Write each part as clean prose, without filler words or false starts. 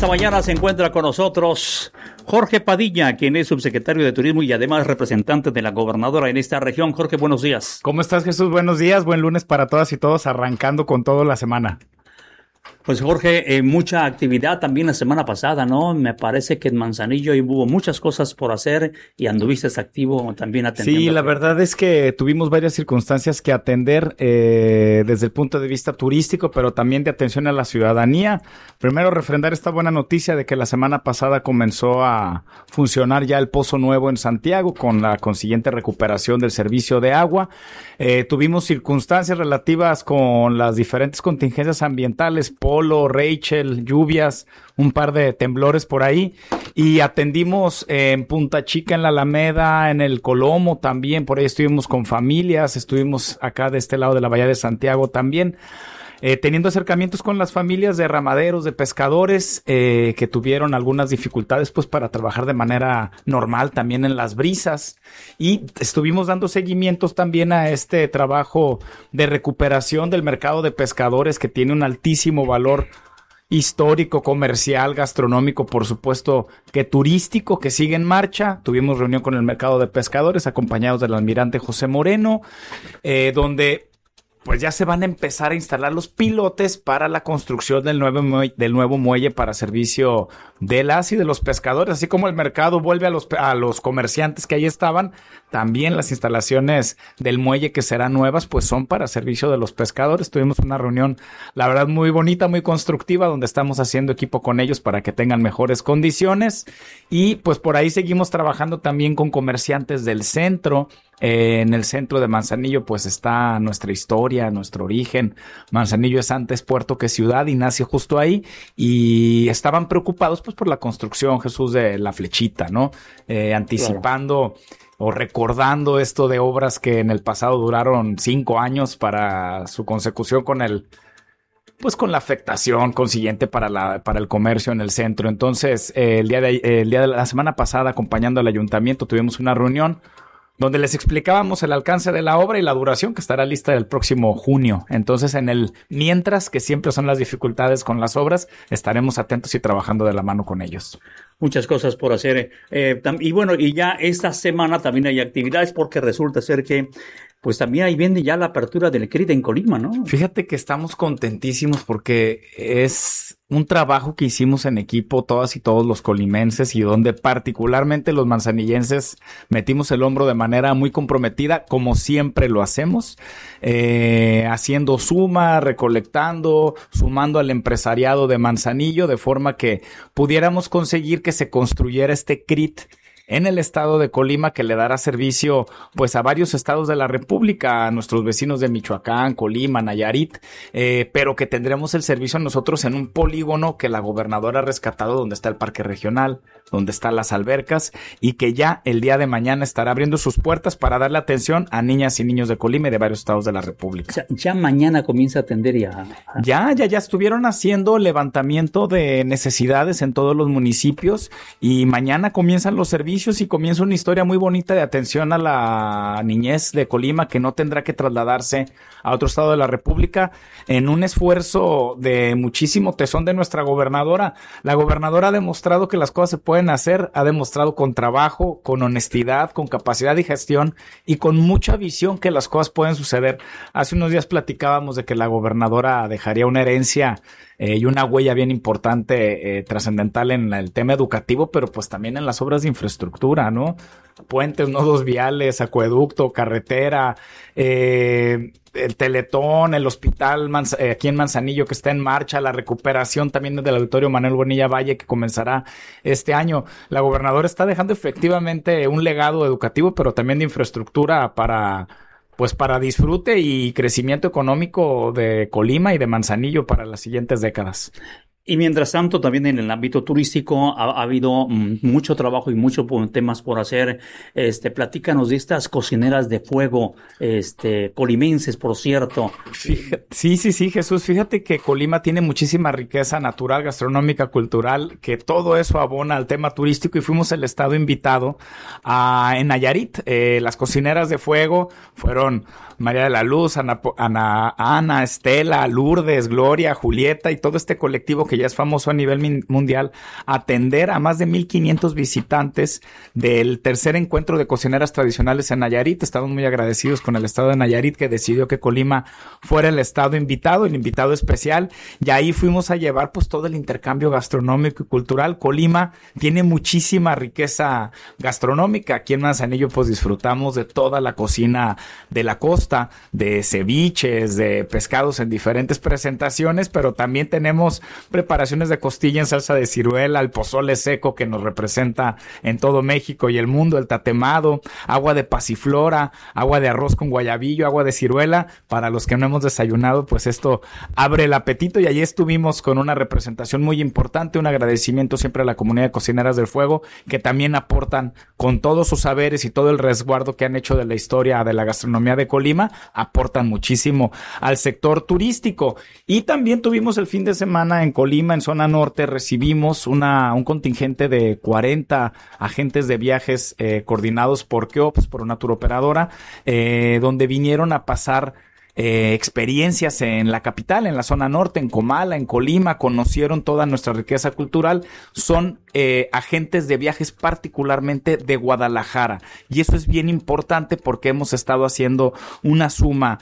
esta mañana se encuentra con nosotros Jorge Padilla, quien es subsecretario de Turismo y además representante de la gobernadora en esta región. Jorge, buenos días. ¿Cómo estás, Jesús? Buenos días, buen lunes para todas y todos, arrancando con toda la semana. Pues Jorge, mucha actividad también la semana pasada, ¿no? Me parece que en Manzanillo hubo muchas cosas por hacer y anduviste activo también atendiendo. Sí, la verdad es que tuvimos varias circunstancias que atender desde el punto de vista turístico, pero también de atención a la ciudadanía. Primero, refrendar esta buena noticia de que la semana pasada comenzó a funcionar ya el Pozo Nuevo en Santiago con la consiguiente recuperación del servicio de agua. Tuvimos circunstancias relativas con las diferentes contingencias ambientales, Polo, Rachel, lluvias, un par de temblores por ahí, y atendimos en Punta Chica, en la Alameda, en el Colomo también, por ahí estuvimos con familias, estuvimos acá de este lado de la Bahía de Santiago también, teniendo acercamientos con las familias de ramaderos, de pescadores, que tuvieron algunas dificultades pues para trabajar de manera normal también en las brisas, y estuvimos dando seguimientos también a este trabajo de recuperación del mercado de pescadores, que tiene un altísimo valor histórico, comercial, gastronómico, por supuesto que turístico, que sigue en marcha. Tuvimos reunión con el mercado de pescadores acompañados del almirante José Moreno, donde pues ya se van a empezar a instalar los pilotes para la construcción del nuevo muelle para servicio de las y de los pescadores, así como el mercado vuelve a los comerciantes que ahí estaban, también las instalaciones del muelle que serán nuevas, pues son para servicio de los pescadores. Tuvimos una reunión, la verdad, muy bonita, muy constructiva, donde estamos haciendo equipo con ellos para que tengan mejores condiciones, y pues por ahí seguimos trabajando también con comerciantes del centro. En el centro de Manzanillo pues está nuestra historia, nuestro origen. Manzanillo es antes puerto que ciudad y nació justo ahí, y estaban preocupados pues por la construcción, Jesús, de la Flechita, ¿no? Anticipando o recordando esto de obras que en el pasado duraron 5 años para su consecución con la afectación consiguiente para el comercio en el centro. Entonces, el día de la semana pasada, acompañando al ayuntamiento, tuvimos una reunión donde les explicábamos el alcance de la obra y la duración, que estará lista el próximo junio. Entonces, mientras, que siempre son las dificultades con las obras, estaremos atentos y trabajando de la mano con ellos. Muchas cosas por hacer. Y bueno, y ya esta semana también hay actividades, porque resulta ser que pues también ahí viene ya la apertura del CRIT en Colima, ¿no? Fíjate que estamos contentísimos porque es un trabajo que hicimos en equipo todas y todos los colimenses, y donde particularmente los manzanillenses metimos el hombro de manera muy comprometida, como siempre lo hacemos, haciendo suma, recolectando, sumando al empresariado de Manzanillo, de forma que pudiéramos conseguir que se construyera este CRIT en el estado de Colima, que le dará servicio pues a varios estados de la República, a nuestros vecinos de Michoacán, Colima, Nayarit, pero que tendremos el servicio nosotros en un polígono que la gobernadora ha rescatado, donde está el parque regional, donde están las albercas, y que ya el día de mañana estará abriendo sus puertas para darle atención a niñas y niños de Colima y de varios estados de la República. O sea, ya mañana comienza a atender ya. Ya estuvieron haciendo levantamiento de necesidades en todos los municipios, y mañana comienzan los servicios y comienza una historia muy bonita de atención a la niñez de Colima, que no tendrá que trasladarse a otro estado de la República, en un esfuerzo de muchísimo tesón de nuestra gobernadora. La gobernadora ha demostrado que las cosas se pueden hacer, ha demostrado con trabajo, con honestidad, con capacidad de gestión y con mucha visión que las cosas pueden suceder. Hace unos días platicábamos de que la gobernadora dejaría una herencia y una huella bien importante, trascendental en el tema educativo, pero pues también en las obras de infraestructura, ¿no? Puentes, nodos viales, acueducto, carretera, el Teletón, el hospital aquí en Manzanillo, que está en marcha, la recuperación también del Auditorio Manuel Bonilla Valle, que comenzará este año. La gobernadora está dejando efectivamente un legado educativo, pero también de infraestructura para disfrute y crecimiento económico de Colima y de Manzanillo para las siguientes décadas. Y mientras tanto, también en el ámbito turístico ha habido mucho trabajo y muchos temas por hacer. Platícanos de estas cocineras de fuego, colimenses, por cierto. Sí, Jesús. Fíjate que Colima tiene muchísima riqueza natural, gastronómica, cultural, que todo eso abona al tema turístico, y fuimos el estado invitado en Nayarit. Las cocineras de fuego fueron María de la Luz, Ana, Estela, Lourdes, Gloria, Julieta y todo este colectivo que que ya es famoso a nivel mundial, atender a más de 1,500 visitantes del tercer encuentro de cocineras tradicionales en Nayarit. Estamos muy agradecidos con el estado de Nayarit, que decidió que Colima fuera el estado invitado, el invitado especial, y ahí fuimos a llevar pues todo el intercambio gastronómico y cultural. Colima tiene muchísima riqueza gastronómica. Aquí en Manzanillo pues disfrutamos de toda la cocina de la costa, de ceviches, de pescados en diferentes presentaciones, pero también tenemos preparaciones de costilla en salsa de ciruela, el pozole seco que nos representa en todo México y el mundo, el tatemado, agua de pasiflora, agua de arroz con guayabillo, agua de ciruela. Para los que no hemos desayunado, pues esto abre el apetito, y allí estuvimos con una representación muy importante, un agradecimiento siempre a la comunidad de Cocineras del Fuego, que también aportan con todos sus saberes y todo el resguardo que han hecho de la historia de la gastronomía de Colima, aportan muchísimo al sector turístico. Y también tuvimos el fin de semana en Colima, en zona norte, recibimos un contingente de 40 agentes de viajes coordinados por Keops, por una turoperadora, donde vinieron a pasar experiencias en la capital, en la zona norte, en Comala, en Colima, conocieron toda nuestra riqueza cultural. Son agentes de viajes particularmente de Guadalajara, y eso es bien importante porque hemos estado haciendo una suma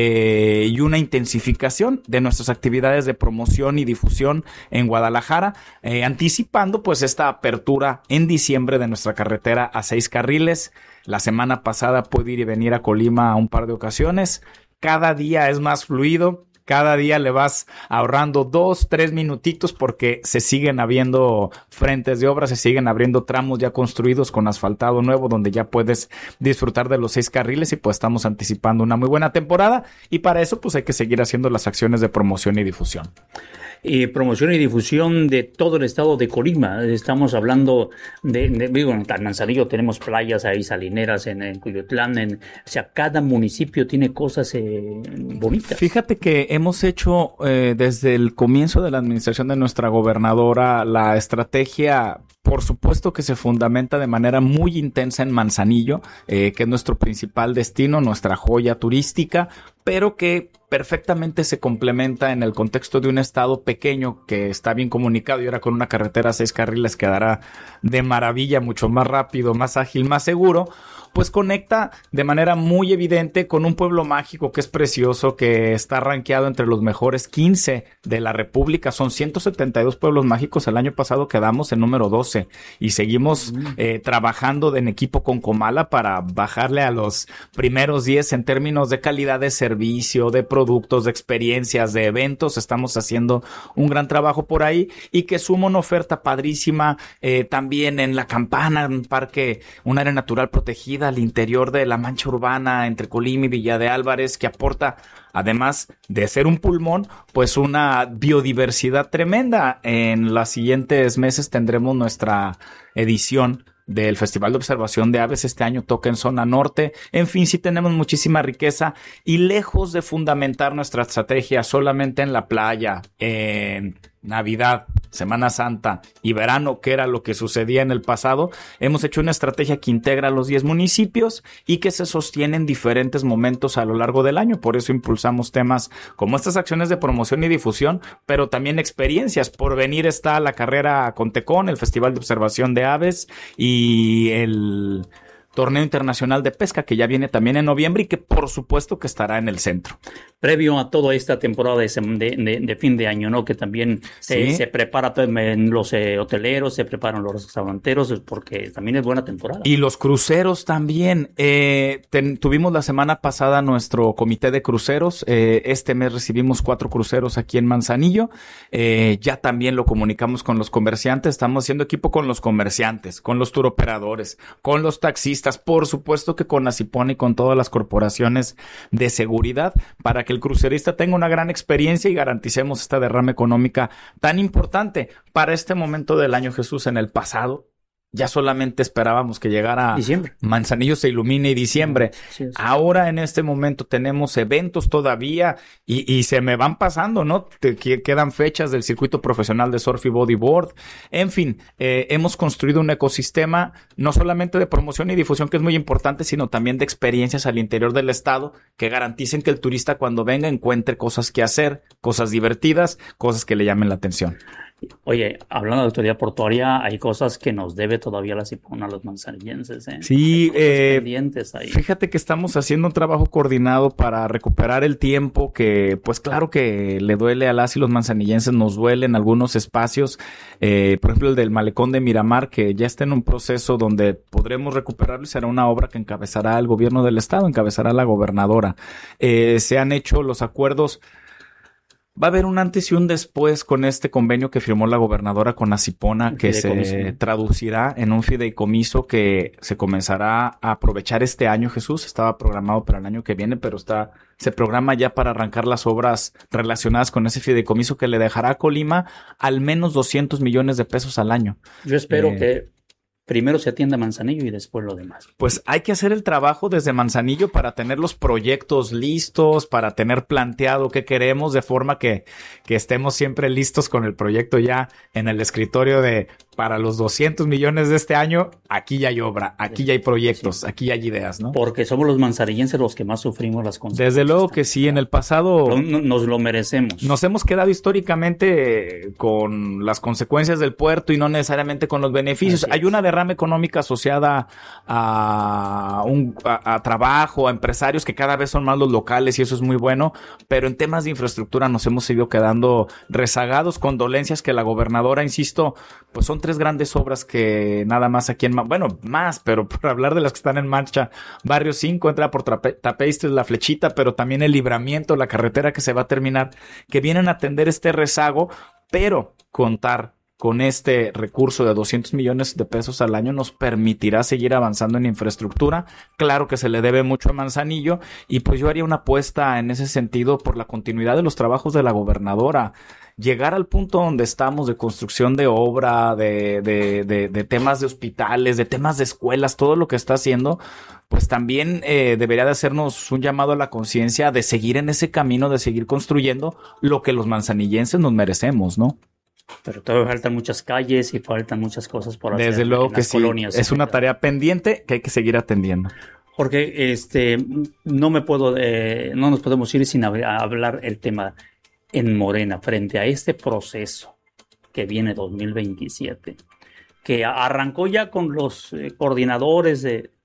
y una intensificación de nuestras actividades de promoción y difusión en Guadalajara, anticipando pues esta apertura en diciembre de nuestra carretera a 6 carriles. La semana pasada pude ir y venir a Colima a un par de ocasiones. Cada día es más fluido, cada día le vas ahorrando 2-3 minutitos porque se siguen habiendo frentes de obra, se siguen abriendo tramos ya construidos con asfaltado nuevo donde ya puedes disfrutar de los 6 carriles, y pues estamos anticipando una muy buena temporada, y para eso pues hay que seguir haciendo las acciones de promoción y difusión. Promoción y difusión de todo el estado de Colima. Estamos hablando digo, en Manzanillo tenemos playas ahí, salineras, en Cuyotlán, o sea, cada municipio tiene cosas bonitas. Fíjate que hemos hecho desde el comienzo de la administración de nuestra gobernadora la estrategia, por supuesto que se fundamenta de manera muy intensa en Manzanillo, que es nuestro principal destino, nuestra joya turística, pero que perfectamente se complementa en el contexto de un estado pequeño que está bien comunicado, y ahora con una carretera a 6 carriles quedará de maravilla, mucho más rápido, más ágil, más seguro. Pues conecta de manera muy evidente con un pueblo mágico que es precioso, que está rankeado entre los mejores 15 de la República. Son 172 pueblos mágicos. El año pasado quedamos en número 12 y seguimos trabajando en equipo con Comala para bajarle a los primeros 10 en términos de calidad de servicio, de productos, de experiencias, de eventos. Estamos haciendo un gran trabajo por ahí, y que suma una oferta padrísima también en La Campana, un parque, un área natural protegida al interior de la mancha urbana entre Colima y Villa de Álvarez, que aporta, además de ser un pulmón, pues una biodiversidad tremenda. En los siguientes meses tendremos nuestra edición del Festival de Observación de Aves. Este año toca en zona norte. En fin, sí tenemos muchísima riqueza, y lejos de fundamentar nuestra estrategia solamente en la playa, en Navidad, Semana Santa y verano, que era lo que sucedía en el pasado, hemos hecho una estrategia que integra los 10 municipios y que se sostiene en diferentes momentos a lo largo del año. Por eso impulsamos temas como estas acciones de promoción y difusión, pero también experiencias. Por venir está la carrera Contecón, el Festival de Observación de Aves, y el Torneo Internacional de Pesca, que ya viene también en noviembre y que por supuesto que estará en el centro. Previo a toda esta temporada de fin de año, ¿no? Que también se prepara los hoteleros, se preparan los restauranteros, porque también es buena temporada. Y los cruceros también. Tuvimos la semana pasada nuestro comité de cruceros. Este mes recibimos 4 cruceros aquí en Manzanillo. Ya también lo comunicamos con los comerciantes. Estamos haciendo equipo con los comerciantes, con los turoperadores, con los taxistas, por supuesto que con Acipone y con todas las corporaciones de seguridad, para que el crucerista tenga una gran experiencia y garanticemos esta derrama económica tan importante para este momento del año, Jesús. En el pasado Ya solamente esperábamos que llegara diciembre. Manzanillo se ilumine y diciembre. Sí, sí. Ahora en este momento tenemos eventos todavía y se me van pasando, ¿no? Quedan fechas del circuito profesional de surf y bodyboard. En fin, hemos construido un ecosistema no solamente de promoción y difusión, que es muy importante, sino también de experiencias al interior del estado que garanticen que el turista cuando venga encuentre cosas que hacer, cosas divertidas, cosas que le llamen la atención. Oye, hablando de autoridad portuaria, hay cosas que nos debe todavía la Cipona a los manzanillenses, ¿eh? Sí, hay cosas pendientes ahí. Fíjate que estamos haciendo un trabajo coordinado para recuperar el tiempo que, pues claro que le duele a las y los manzanillenses, nos duele en algunos espacios, por ejemplo el del Malecón de Miramar, que ya está en un proceso donde podremos recuperarlo y será una obra que encabezará el gobierno del estado, encabezará la gobernadora. Se han hecho los acuerdos. Va a haber un antes y un después con este convenio que firmó la gobernadora con Acipona, que se traducirá en un fideicomiso que se comenzará a aprovechar este año, Jesús. Estaba programado para el año que viene, pero se programa ya para arrancar las obras relacionadas con ese fideicomiso que le dejará a Colima al menos 200 millones de pesos al año. Yo espero que primero se atienda Manzanillo y después lo demás. Pues hay que hacer el trabajo desde Manzanillo para tener los proyectos listos, para tener planteado qué queremos, de forma que estemos siempre listos con el proyecto ya en el escritorio de para los 200 millones de este año, aquí ya hay obra, aquí ya hay proyectos, aquí ya hay ideas, ¿no? Porque somos los manzanillenses los que más sufrimos las consecuencias. Desde luego que sí, en el pasado nos lo merecemos. Nos hemos quedado históricamente con las consecuencias del puerto y no necesariamente con los beneficios. Hay una derrama económica asociada a trabajo, a empresarios que cada vez son más los locales y eso es muy bueno, pero en temas de infraestructura nos hemos ido quedando rezagados, con dolencias que la gobernadora, insisto, pues son 3 grandes obras que nada más aquí pero por hablar de las que están en marcha, Barrio 5 entra por Tapeistres, La Flechita, pero también el Libramiento, la carretera que se va a terminar, que vienen a atender este rezago, pero contar con este recurso de 200 millones de pesos al año nos permitirá seguir avanzando en infraestructura. Claro que se le debe mucho a Manzanillo y pues yo haría una apuesta en ese sentido por la continuidad de los trabajos de la gobernadora. Llegar al punto donde estamos de construcción de obra, de temas de hospitales, de temas de escuelas, todo lo que está haciendo, pues también debería de hacernos un llamado a la conciencia de seguir en ese camino, de seguir construyendo lo que los manzanillenses nos merecemos, ¿no? Pero todavía faltan muchas calles y faltan muchas cosas por hacer. Desde luego que sí, colonias, es una tarea pendiente que hay que seguir atendiendo. Porque no nos podemos ir sin hablar el tema en Morena frente a este proceso que viene 2027, que arrancó ya con los coordinadores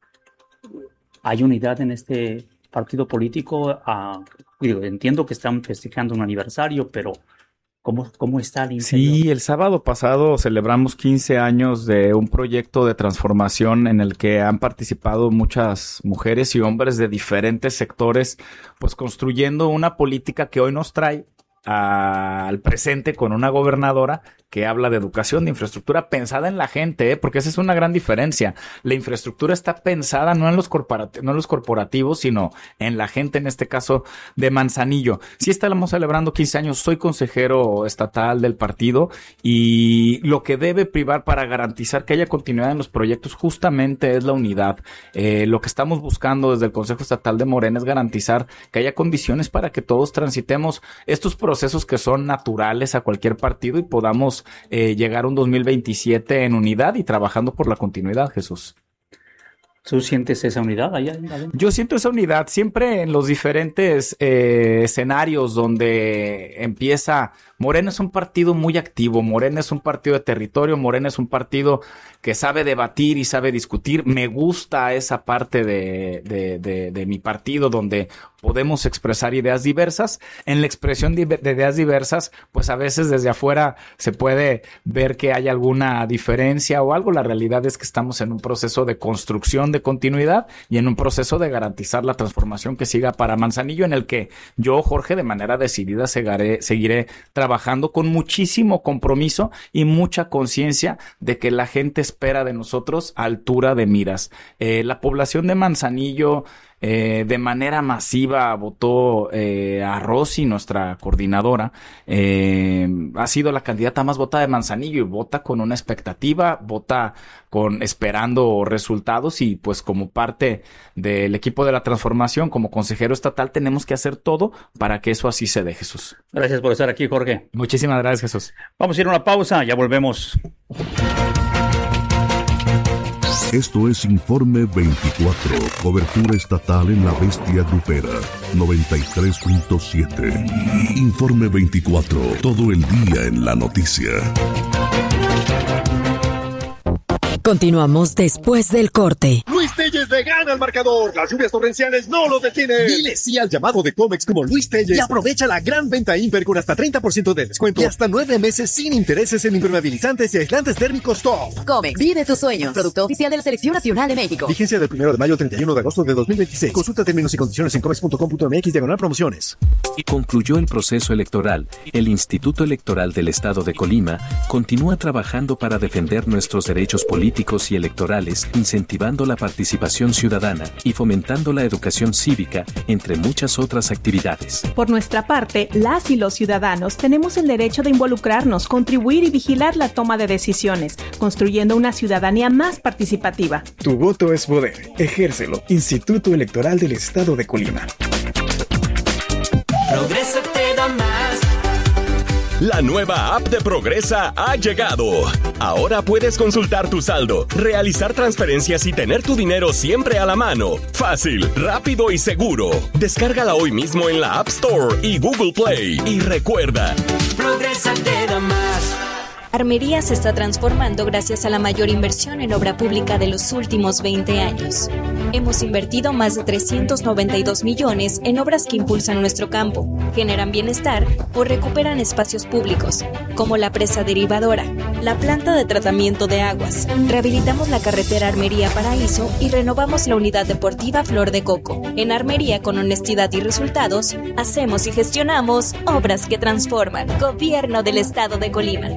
¿hay unidad en este partido político? Entiendo que están festejando un aniversario, pero ¿cómo está el interior? Sí, el sábado pasado celebramos 15 años de un proyecto de transformación en el que han participado muchas mujeres y hombres de diferentes sectores, pues construyendo una política que hoy nos trae al presente con una gobernadora que habla de educación, de infraestructura pensada en la gente, porque esa es una gran diferencia. La infraestructura está pensada no en los corporativos, sino en la gente, en este caso de Manzanillo. Sí estamos celebrando 15 años, soy consejero estatal del partido y lo que debe privar para garantizar que haya continuidad en los proyectos justamente es la unidad. Lo que estamos buscando desde el Consejo Estatal de Morena es garantizar que haya condiciones para que todos transitemos estos procesos que son naturales a cualquier partido y podamos llegar a un 2027 en unidad y trabajando por la continuidad, Jesús. ¿Tú sientes esa unidad allá? Yo siento esa unidad siempre en los diferentes escenarios donde empieza. Morena es un partido muy activo, Morena es un partido de territorio, Morena es un partido que sabe debatir y sabe discutir. Me gusta esa parte de mi partido donde podemos expresar ideas diversas. En la expresión de ideas diversas, pues a veces desde afuera se puede ver que hay alguna diferencia o algo. La realidad es que estamos en un proceso de construcción de continuidad y en un proceso de garantizar la transformación que siga para Manzanillo, en el que yo, Jorge, de manera decidida seguiré trabajando con muchísimo compromiso y mucha conciencia de que la gente espera de nosotros altura de miras. La población de Manzanillo de manera masiva votó a Rosy, nuestra coordinadora. Ha sido la candidata más votada de Manzanillo y vota con una expectativa, vota esperando resultados, y pues como parte del equipo de la transformación, como consejero estatal, tenemos que hacer todo para que eso así se dé, Jesús. Gracias por estar aquí, Jorge. Muchísimas gracias, Jesús. Vamos a ir a una pausa, ya volvemos. Esto es Informe 24, cobertura estatal en la bestia grupera, 93.7. Informe 24, todo el día en la noticia. Continuamos después del corte. Luis Telles le gana al marcador. Las lluvias torrenciales no lo detienen. Dile sí al llamado de Comex como Luis Telles y aprovecha la gran venta Imper con hasta 30% de descuento y hasta 9 meses sin intereses en impermeabilizantes y aislantes térmicos top. Comex, vive tus sueños. Producto oficial de la Selección Nacional de México. Vigencia del 1 de mayo al 31 de agosto de 2026. Consulta términos y condiciones en comex.com.mx/promociones. Concluyó el proceso electoral. El Instituto Electoral del Estado de Colima continúa trabajando para defender nuestros derechos políticos y electorales, incentivando la participación ciudadana y fomentando la educación cívica, entre muchas otras actividades. Por nuestra parte, las y los ciudadanos tenemos el derecho de involucrarnos, contribuir y vigilar la toma de decisiones, construyendo una ciudadanía más participativa. Tu voto es poder. Ejércelo. Instituto Electoral del Estado de Colima. Progreso te da más. La nueva app de Progresa ha llegado. Ahora puedes consultar tu saldo, realizar transferencias y tener tu dinero siempre a la mano. Fácil, rápido y seguro. Descárgala hoy mismo en la App Store y Google Play. Y recuerda, Progresa te da más. Armería se está transformando gracias a la mayor inversión en obra pública de los últimos 20 años. Hemos invertido más de 392 millones en obras que impulsan nuestro campo, generan bienestar o recuperan espacios públicos, como la presa derivadora, la planta de tratamiento de aguas. Rehabilitamos la carretera Armería-Paraíso y renovamos la unidad deportiva Flor de Coco. En Armería, con honestidad y resultados, hacemos y gestionamos obras que transforman. Gobierno del Estado de Colima.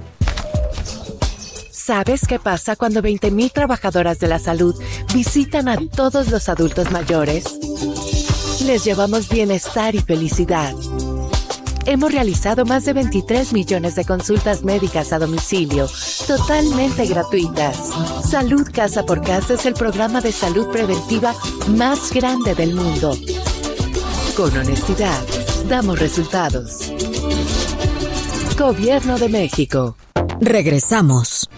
¿Sabes qué pasa cuando 20,000 trabajadoras de la salud visitan a todos los adultos mayores? Les llevamos bienestar y felicidad. Hemos realizado más de 23 millones de consultas médicas a domicilio, totalmente gratuitas. Salud Casa por Casa es el programa de salud preventiva más grande del mundo. Con honestidad, damos resultados. Gobierno de México. Regresamos.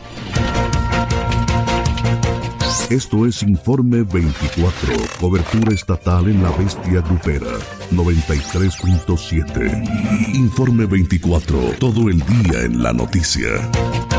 Esto es Informe 24, cobertura estatal en la bestia grupera, 93.7. Informe 24, todo el día en la noticia.